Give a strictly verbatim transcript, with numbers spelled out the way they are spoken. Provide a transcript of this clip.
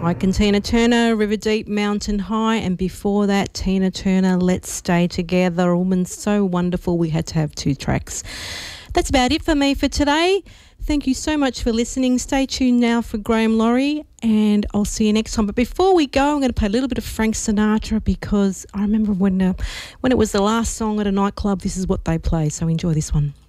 Ike and Tina Turner, River Deep, Mountain High, and before that, Tina Turner, Let's Stay Together. A woman so wonderful, we had to have two tracks. That's about it for me for today. Thank you so much for listening. Stay tuned now for Graham Laurie, and I'll see you next time. But before we go, I'm going to play a little bit of Frank Sinatra, because I remember when uh, when it was the last song at a nightclub, this is what they play. So enjoy this one.